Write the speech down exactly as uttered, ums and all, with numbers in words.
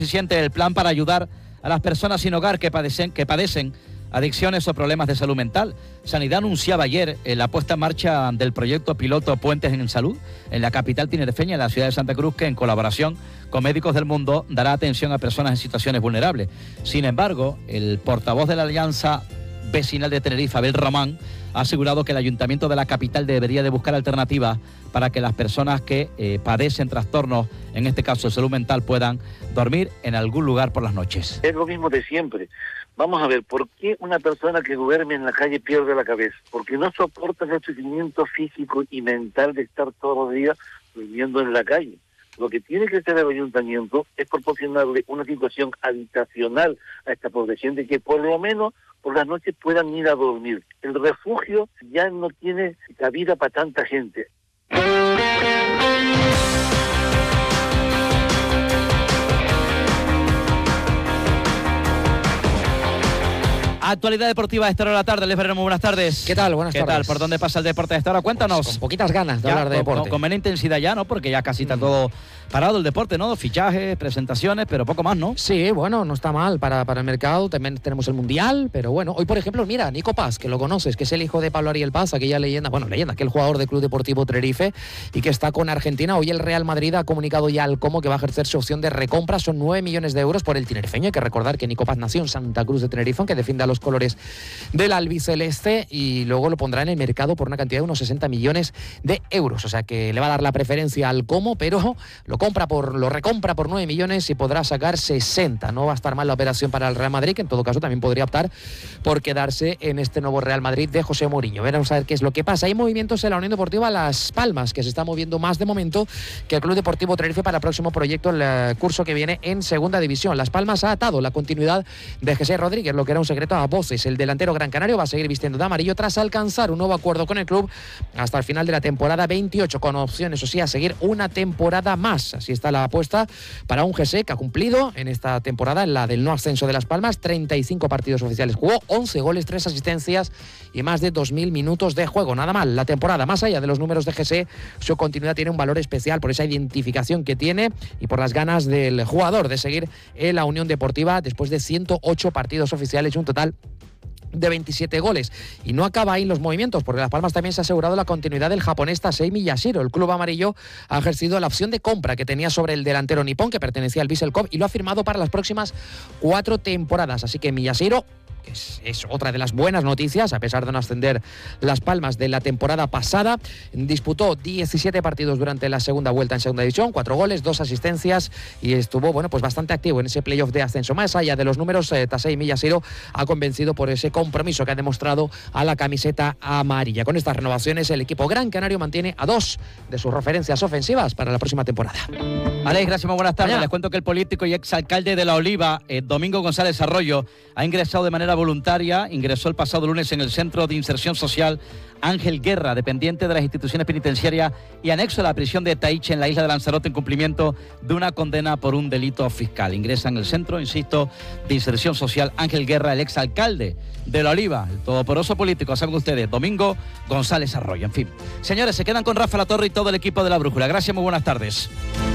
suficiente el plan para ayudar a las personas sin hogar que padecen, que padecen adicciones o problemas de salud mental. Sanidad anunciaba ayer eh, la puesta en marcha del proyecto piloto Puentes en Salud en la capital tinerfeña, en la ciudad de Santa Cruz, que en colaboración con Médicos del Mundo dará atención a personas en situaciones vulnerables. Sin embargo, el portavoz de la Alianza Vecinal de Tenerife, Abel Román, ha asegurado que el Ayuntamiento de la capital debería de buscar alternativas para que las personas que eh, padecen trastornos, en este caso de salud mental, puedan dormir en algún lugar por las noches. Es lo mismo de siempre. Vamos a ver, ¿por qué una persona que duerme en la calle pierde la cabeza? Porque no soporta el sufrimiento físico y mental de estar todos los días durmiendo en la calle. Lo que tiene que hacer el ayuntamiento es proporcionarle una situación habitacional a esta población, de que por lo menos por las noches puedan ir a dormir. El refugio ya no tiene cabida para tanta gente. Actualidad deportiva a esta hora de la tarde. Les veremos. Buenas tardes. ¿Qué tal? Buenas ¿Qué tardes. tal? ¿Por dónde pasa el deporte a esta hora? Cuéntanos. Pues con poquitas ganas de ya, hablar de con, deporte. Con, con menos intensidad ya, ¿no? Porque ya casi está todo parado el deporte, ¿no? Fichajes, presentaciones, pero poco más, ¿no? Sí, bueno, no está mal para, para el mercado. También tenemos el Mundial, pero bueno. Hoy, por ejemplo, mira, Nico Paz, que lo conoces, que es el hijo de Pablo Ariel Paz, aquella leyenda, bueno, leyenda, aquel jugador del Club Deportivo Tenerife y que está con Argentina. Hoy el Real Madrid ha comunicado ya al Como que va a ejercer su opción de recompra. Son nueve millones de euros por el tinerfeño. Hay que recordar que Nico Paz nació en Santa Cruz de Tenerife, aunque defienda los colores del albiceleste, y luego lo pondrá en el mercado por una cantidad de unos sesenta millones de euros. O sea que le va a dar la preferencia al Como, pero lo compra por lo recompra por nueve millones y podrá sacar sesenta. No va a estar mal la operación para el Real Madrid, que en todo caso también podría optar por quedarse en este nuevo Real Madrid de José Mourinho. Veremos a ver qué es lo que pasa. Hay movimientos en la Unión Deportiva Las Palmas, que se está moviendo más de momento que el Club Deportivo Tenerife para el próximo proyecto, el curso que viene en Segunda División. Las Palmas ha atado la continuidad de Jesús Rodríguez, lo que era un secreto a voces. El delantero gran canario va a seguir vistiendo de amarillo tras alcanzar un nuevo acuerdo con el club hasta el final de la temporada veintiocho, con opción, eso sí, a seguir una temporada más. Así está la apuesta para un G S que ha cumplido en esta temporada, en la del no ascenso de Las Palmas. Treinta y cinco partidos oficiales jugó, once goles, tres asistencias y más de dos mil minutos de juego. Nada mal la temporada. Más allá de los números de G S, su continuidad tiene un valor especial por esa identificación que tiene y por las ganas del jugador de seguir en la Unión Deportiva después de ciento ocho partidos oficiales y un total de veintisiete goles. Y no acaba ahí los movimientos, porque Las Palmas también se ha asegurado la continuidad del japonés Tasei Miyashiro. El club amarillo ha ejercido la opción de compra que tenía sobre el delantero nipón, que pertenecía al Vissel Kobe, y lo ha firmado para las próximas cuatro temporadas. Así que Miyashiro, que es, es otra de las buenas noticias, a pesar de no ascender Las Palmas de la temporada pasada, disputó diecisiete partidos durante la segunda vuelta en Segunda División, cuatro goles, dos asistencias, y estuvo, bueno, pues bastante activo en ese playoff de ascenso. Más allá de los números, eh, Tasei Miyashiro ha convencido por ese compromiso que ha demostrado a la camiseta amarilla. Con estas renovaciones, el equipo gran canario mantiene a dos de sus referencias ofensivas para la próxima temporada. Alex, gracias, muy buenas tardes. Mañana. Les cuento que el político y exalcalde de La Oliva, eh, Domingo González Arroyo, ha ingresado de manera voluntaria, ingresó el pasado lunes en el Centro de Inserción Social Ángel Guerra, dependiente de las instituciones penitenciarias y anexo a la prisión de Taiche en la isla de Lanzarote, en cumplimiento de una condena por un delito fiscal. Ingresa en el Centro, insisto, de Inserción Social Ángel Guerra, el exalcalde de La Oliva, el todopoderoso político, saben ustedes, Domingo González Arroyo. En fin, señores, se quedan con Rafa La Torre y todo el equipo de La Brújula. Gracias, muy buenas tardes.